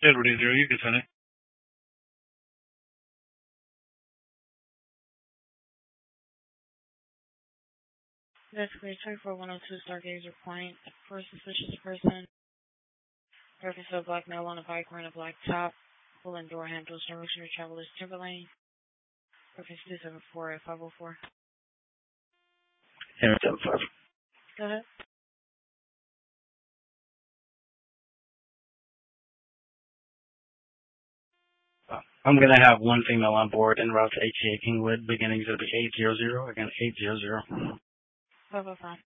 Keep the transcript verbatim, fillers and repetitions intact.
Edward eight zero, you can send it. That's clear. twenty-four one oh two Stargazer Point. First suspicious person. Reference to a black male on a bike wearing a black top. Pulling door handles. Direction to travel is Timberlane. Reference two seven four five oh four. Enter seven five. Go ahead. I'm going to have one female on board en route to H C A Kingwood, beginning exhibit eight hundred, again eight hundred. five oh five.